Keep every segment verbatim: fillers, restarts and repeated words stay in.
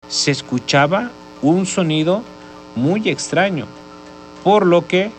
se escuchaba un sonido muy extraño, por lo que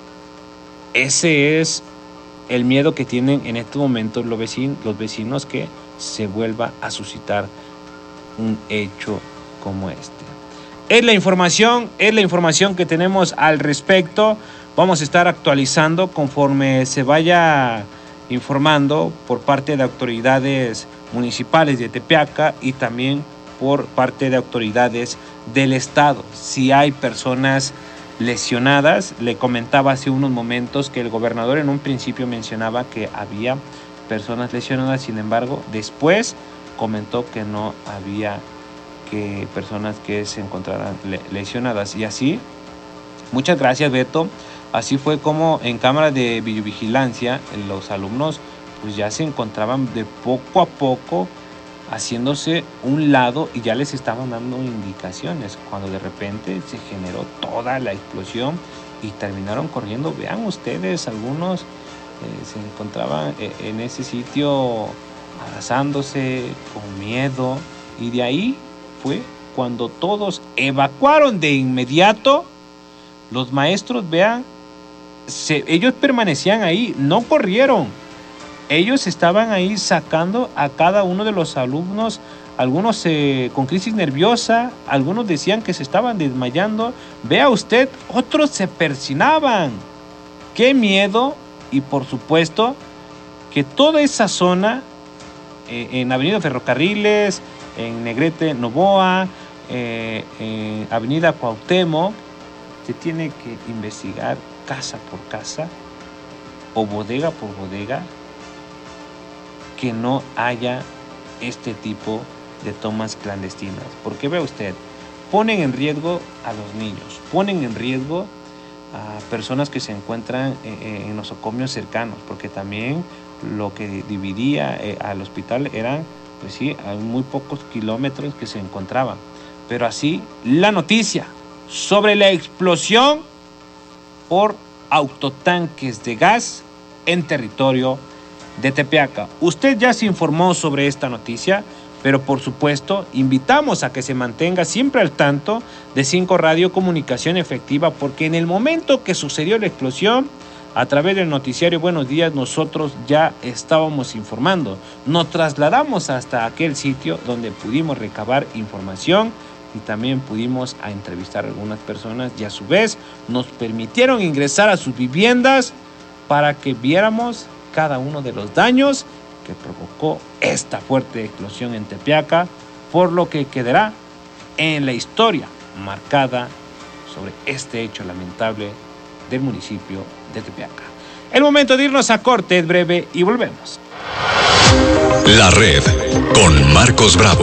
ese es el miedo que tienen en estos momentos los vecinos, los vecinos que se vuelva a suscitar un hecho como este. Es la información, es la información que tenemos al respecto. Vamos a estar actualizando conforme se vaya informando por parte de autoridades municipales de Tepeaca y también por parte de autoridades del estado. Si hay personas lesionadas, le comentaba hace unos momentos que el gobernador en un principio mencionaba que había personas lesionadas, sin embargo, después comentó que no había que personas que se encontraran lesionadas. Y así, muchas gracias, Beto. Así fue como en cámara de videovigilancia los alumnos pues ya se encontraban de poco a poco haciéndose un lado y ya les estaban dando indicaciones cuando de repente se generó toda la explosión y terminaron corriendo. Vean ustedes, algunos eh, se encontraban en ese sitio abrazándose con miedo, y de ahí fue cuando todos evacuaron de inmediato. Los maestros, vean, se, ellos permanecían ahí, no corrieron. Ellos estaban ahí sacando a cada uno de los alumnos, algunos eh, con crisis nerviosa, algunos decían que se estaban desmayando. Vea usted, otros se persinaban. ¡Qué miedo! Y por supuesto que toda esa zona, eh, en Avenida Ferrocarriles, en Negrete Novoa, eh, en Avenida Cuauhtémoc, se tiene que investigar casa por casa o bodega por bodega que no haya este tipo de tomas clandestinas. Porque ve usted, ponen en riesgo a los niños, ponen en riesgo a personas que se encuentran en los nosocomios cercanos, porque también lo que dividía al hospital eran, pues sí, a muy pocos kilómetros que se encontraban. Pero así, la noticia sobre la explosión por autotanques de gas en territorio de Tepeaca. Usted ya se informó sobre esta noticia, pero por supuesto invitamos a que se mantenga siempre al tanto de Cinco Radio Comunicación Efectiva, porque en el momento que sucedió la explosión, a través del noticiario Buenos Días, nosotros ya estábamos informando. Nos trasladamos hasta aquel sitio donde pudimos recabar información y también pudimos a entrevistar a algunas personas, y a su vez nos permitieron ingresar a sus viviendas para que viéramos cada uno de los daños que provocó esta fuerte explosión en Tepeaca, por lo que quedará en la historia marcada sobre este hecho lamentable del municipio de Tepeaca. El momento de irnos a corte es breve y volvemos. La Red con Marcos Bravo.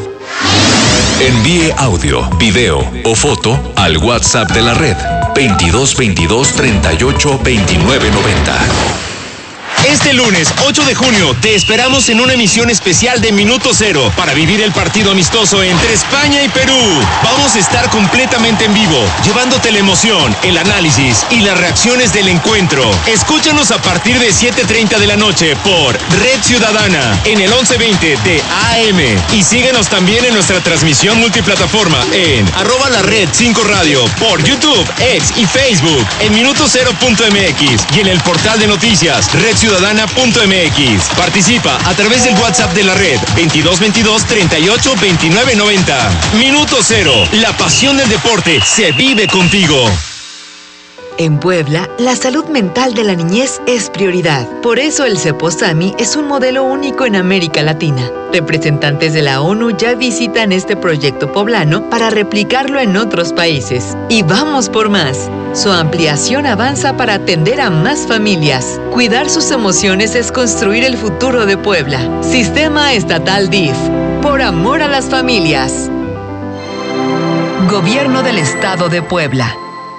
Envíe audio, video o foto al WhatsApp de la Red veintidós veintidós treinta y ocho veintinueve noventa. Este lunes ocho de junio te esperamos en una emisión especial de Minuto Cero para vivir el partido amistoso entre España y Perú. Vamos a estar completamente en vivo, llevándote la emoción, el análisis y las reacciones del encuentro. Escúchanos a partir de siete treinta de la noche por Red Ciudadana en el once veinte de A M. Y síguenos también en nuestra transmisión multiplataforma en arroba la Red cinco Radio por YouTube, X y Facebook, en minuto cero punto m x y en el portal de noticias Red Ciudadana. Ciudadana.mx. Participa a través del WhatsApp de la Red veintidós veintidós treinta y ocho veintinueve noventa. Minuto Cero. La pasión del deporte se vive contigo. En Puebla, la salud mental de la niñez es prioridad. Por eso el Ceposami es un modelo único en América Latina. Representantes de la ONU ya visitan este proyecto poblano para replicarlo en otros países. Y vamos por más. Su ampliación avanza para atender a más familias. Cuidar sus emociones es construir el futuro de Puebla. Sistema Estatal D I F. Por amor a las familias. Gobierno del Estado de Puebla.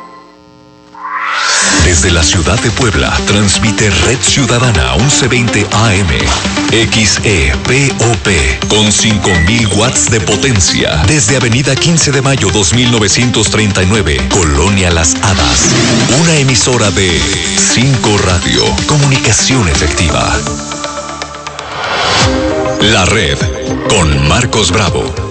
Desde la ciudad de Puebla, transmite Red Ciudadana once veinte A M, X E P O P, con cinco mil watts de potencia, desde Avenida quince de mayo dos mil novecientos treinta y nueve, Colonia Las Hadas. Una emisora de Cinco Radio, comunicación efectiva. La Red, con Marcos Bravo.